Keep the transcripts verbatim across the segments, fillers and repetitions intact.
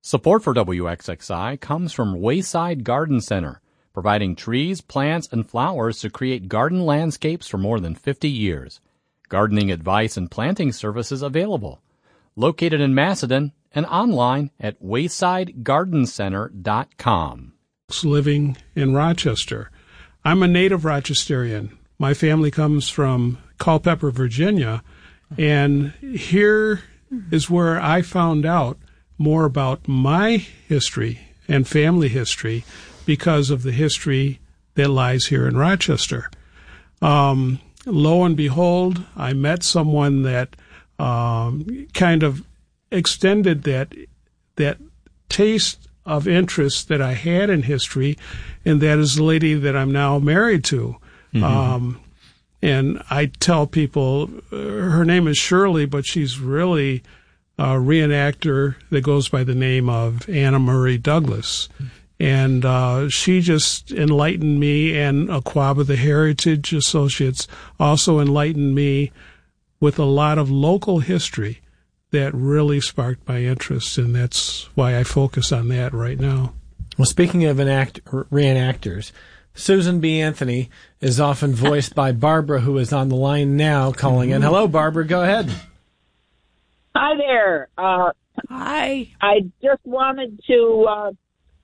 Support for W X X I comes from Wayside Garden Center, providing trees, plants, and flowers to create garden landscapes for more than fifty years. Gardening advice and planting services available. Located in Macedon and online at wayside garden center dot com. Living in Rochester. I'm a native Rochesterian. My family comes from Culpeper, Virginia, and here is where I found out more about my history and family history because of the history that lies here in Rochester. Um, lo and behold, I met someone that um, kind of extended that that taste of interest that I had in history, and that is the lady that I'm now married to. Mm-hmm. Um, and I tell people uh, her name is Shirley, but she's really a reenactor that goes by the name of Anna Murray Douglas. And uh, she just enlightened me, and Aquaba, the Heritage Associates, also enlightened me with a lot of local history that really sparked my interest, and that's why I focus on that right now. Well, speaking of enact- reenactors, Susan B. Anthony is often voiced by Barbara, who is on the line now calling in. Hello, Barbara. Go ahead. Hi there. Uh, Hi. I just wanted to uh,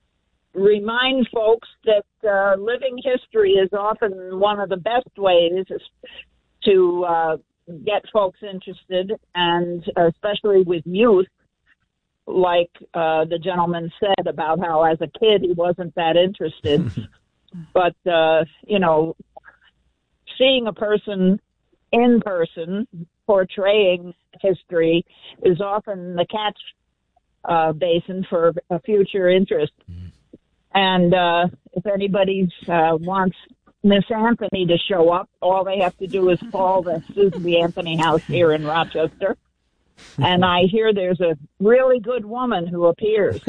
remind folks that uh, living history is often one of the best ways to uh, get folks interested, and especially with youth, like uh, the gentleman said about how as a kid he wasn't that interested. But, uh, you know, seeing a person in person portraying history is often the catch uh, basin for a future interest. Mm. And uh, if anybody uh, wants Miss Anthony to show up, all they have to do is call the Susan B. Anthony House here in Rochester. And I hear there's a really good woman who appears.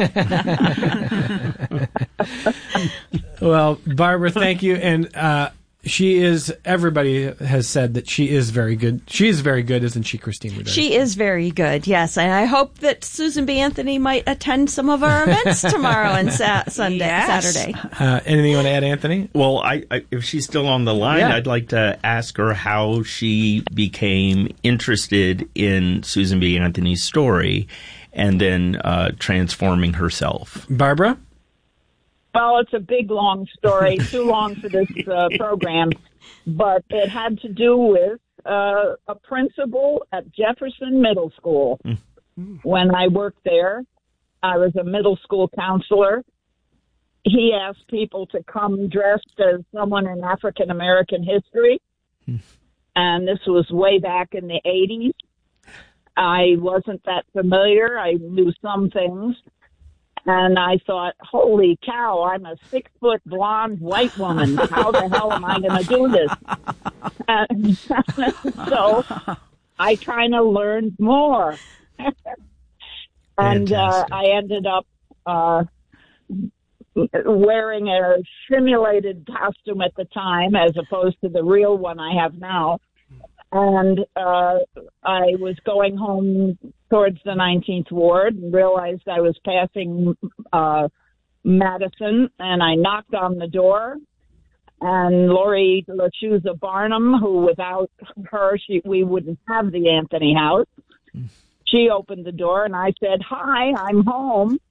Well, Barbara, thank you. And uh, she is, everybody has said that she is very good. She is very good, isn't she, Christine Rudari? She is very good, yes. And I hope that Susan B. Anthony might attend some of our events tomorrow and sa- Sunday, yes. Saturday. Uh, anything you want to add, Anthony? Well, I, I, if she's still on the line, yeah. I'd like to ask her how she became interested in Susan B. Anthony's story and then uh, transforming herself. Barbara? Well, it's a big, long story, too long for this uh, program, but it had to do with uh, a principal at Jefferson Middle School. Mm-hmm. When I worked there, I was a middle school counselor. He asked people to come dressed as someone in African American history, mm-hmm. and this was way back in the eighties. I wasn't that familiar. I knew some things. And I thought, holy cow, I'm a six-foot blonde white woman. How the hell am I going to do this? And so I kind of learned more. And uh, I ended up uh, wearing a simulated costume at the time as opposed to the real one I have now. And uh, I was going home towards the nineteenth Ward and realized I was passing uh, Madison, and I knocked on the door. And Lori LaChusa Barnum, who without her, she, we wouldn't have the Anthony House, she opened the door, and I said, "Hi, I'm home."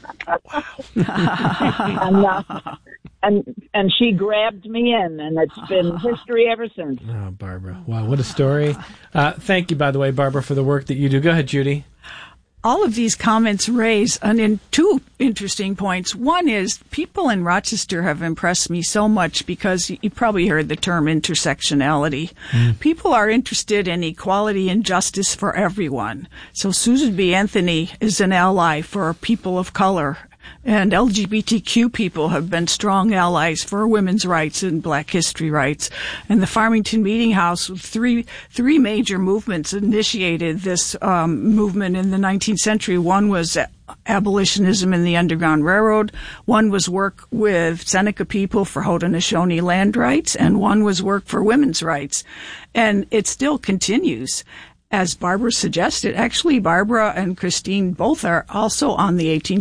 and, uh, and and she grabbed me in, and it's been history ever since. Oh, Barbara. Wow, what a story. Uh, thank you, by the way, Barbara, for the work that you do. Go ahead, Judy. All of these comments raise an in two interesting points. One is people in Rochester have impressed me so much because you probably heard the term intersectionality. Mm. People are interested in equality and justice for everyone. So Susan B. Anthony is an ally for people of color. And L G B T Q people have been strong allies for women's rights and Black history rights. And the Farmington Meeting House, three three major movements initiated this um, movement in the nineteenth century. One was abolitionism in the Underground Railroad. One was work with Seneca people for Haudenosaunee land rights. And one was work for women's rights. And it still continues. As Barbara suggested, actually, Barbara and Christine both are also on the eighteen